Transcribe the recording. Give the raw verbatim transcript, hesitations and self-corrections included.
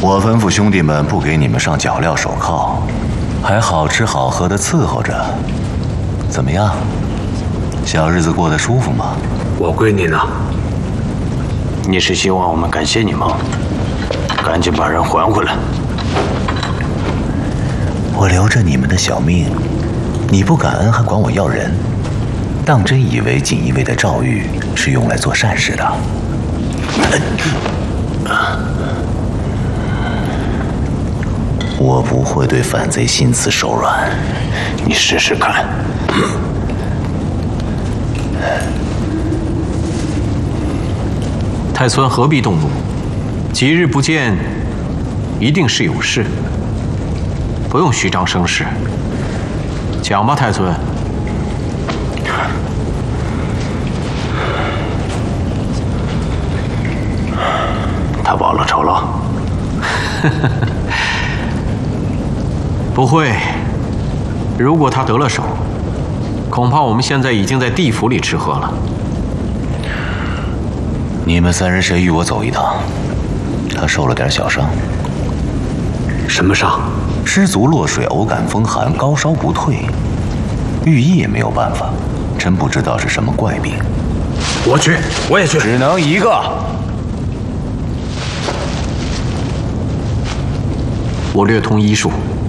我吩咐兄弟们不给你们上脚镣手铐，还好吃好喝的伺候着。怎么样？小日子过得舒服吗？ 我闺女呢？ 你是希望我们感谢你吗？赶紧把人还回来！ 我留着你们的小命，你不感恩还管我要人，当真以为锦衣卫的诏狱是用来做善事的？我不会对反贼心慈手软， 你试试看。 太村何必动怒？几日不见，一定是有事，不用虚张声势。讲吧，太村。 他报了仇了？ 不会。如果他得了手，恐怕我们现在已经在地府里吃喝了。 你们三人谁与我走一趟？他受了点小伤。 什么伤？ 失足落水，偶感风寒，高烧不退，御医也没有办法，真不知道是什么怪病。 我去，我也去。 只能一个。 我略通医术。